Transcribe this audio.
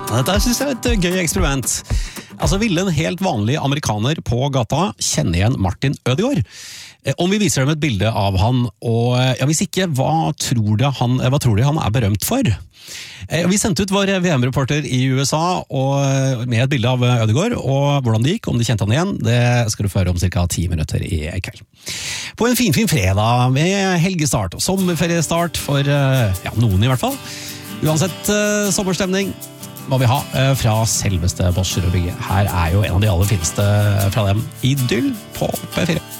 Dette synes jeg et gøy eksperiment. Altså, ville en helt vanlig amerikaner på gata kjenne igjen Martin Ødegaard? Om vi viser dem et bilde av han, og ja, hvis ikke, hva tror de han er berømt for? Vi sendte ut vår VM-reporter i USA med et bilde av Ødegaard, og hvordan det gikk, om de kjente han igjen, det skal du få høre om cirka 10 minutter i kveld. På en fin fredag med helgestart og sommerferiestart for noen i hvert fall. Uansett sommerstemning, hva vi har fra selveste Bosch Rødbygge. Her er jo en av de aller fineste fra dem, Idyll på P4.